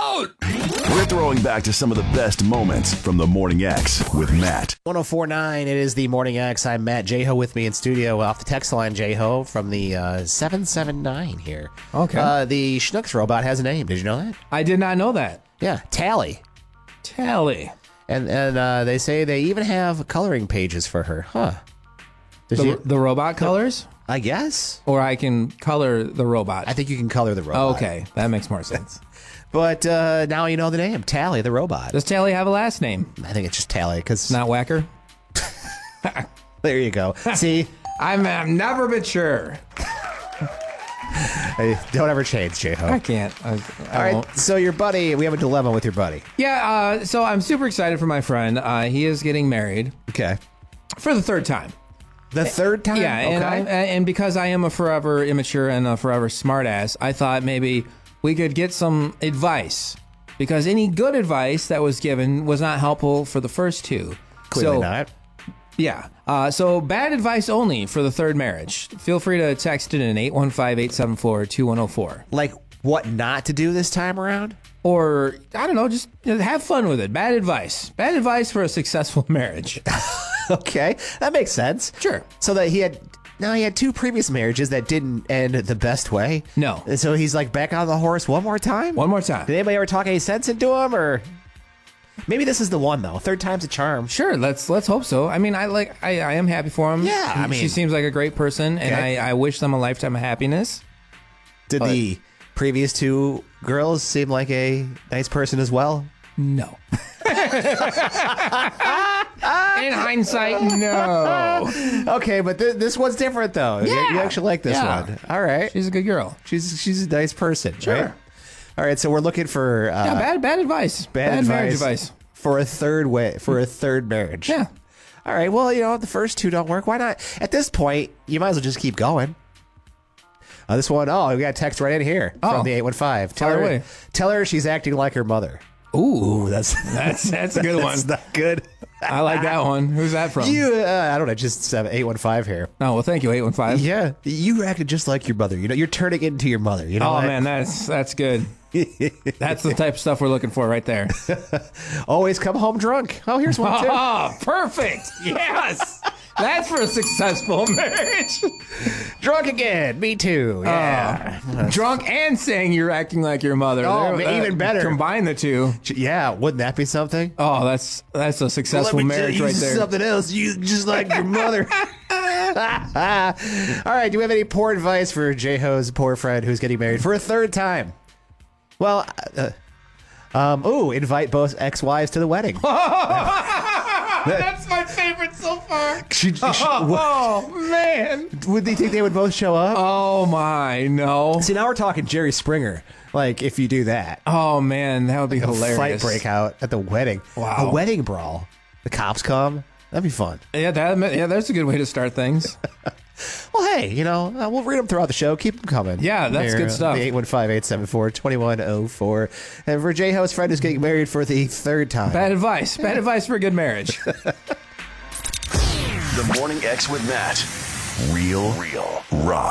out! We're throwing back to some of the best moments from the Morning X with Matt. 1049, it is the Morning X. I'm Matt. J-Ho with me in studio off the text line, J-Ho, from the 779 here. Okay. The Schnucks robot has a name. Did you know that? I did not know that. Yeah, Tally. Tally. And they say they even have coloring pages for her. Huh. The robot colors? I guess. Or I can color the robot? I think you can color the robot. Okay, that makes more sense. But now you know the name, Tally, the robot. Does Tally have a last name? I think it's just Tally, because... Not Whacker? There you go. See? I've never been sure. Hey, don't ever change, J-Ho. I can't. I All right, won't. so your buddy, we have a dilemma with your buddy. Yeah, so I'm super excited for my friend. He is getting married Okay. for the third time. The third time? Yeah, and because I am a forever immature and a forever smartass, I thought maybe we could get some advice. Because any good advice that was given was not helpful for the first two. Clearly So, not. Yeah. So bad advice only for the third marriage. Feel free to text it in 815-874-2104. Like, what not to do this time around? Or, I don't know, just have fun with it. Bad advice. Bad advice for a successful marriage. Okay, that makes sense. Sure. So that he had two previous marriages that didn't end the best way. No. And so he's like back on the horse one more time? One more time. Did anybody ever talk any sense into him, or maybe this is the one though? Third time's a charm. Sure, let's hope so. I mean, I am happy for him. Yeah, I mean, she seems like a great person, and Okay. I wish them a lifetime of happiness. Did the previous two girls seem like a nice person as well? No. In hindsight, no. Okay, but this one's different though. Yeah. You actually like this Yeah. one. All right. She's a good girl. She's a nice person. Sure. Right? All right, so we're looking for Yeah, bad advice. bad marriage advice. for a third marriage. Yeah. All right. Well, the first two don't work. Why not? At this point, you might as well just keep going. This one, we got a text right in here from the 815. Fire away. Tell her she's acting like her mother. Ooh, That's that's a good one. That's not good. I like that one. Who's that from? I don't know. Just 815 here. Oh, well, thank you, 815. Yeah, you acted just like your mother. You're turning into your mother. You know Oh what? man, that's good. That's the type of stuff we're looking for right there. Always come home drunk. Oh, here's one too. Oh, perfect. Yes. That's for a successful marriage. Drunk again. Me too. Yeah. Drunk and saying you're acting like your mother. Oh, There- even better. Combine the two. Yeah. Wouldn't that be something? Oh, that's a successful marriage right there. Something else. You just like your mother. All right. Do we have any poor advice for J-Ho's poor friend who's getting married for a third time? Well, invite both ex-wives to the wedding. That's my favorite so far. Oh, man. would they think they would both show up? Oh my, no. See, now we're talking Jerry Springer. Like, if you do that, Oh man, that would be a hilarious. fight break out at the wedding. Wow. A wedding brawl. The cops come. That'd be fun. Yeah, that's a good way to start things. Well, hey, we'll read them throughout the show. Keep them coming. Yeah, that's good stuff. The 815-874-2104. And for J-Ho's friend who's getting married for the third time. Bad advice. Bad advice for a good marriage. The Morning X with Matt. Real rock.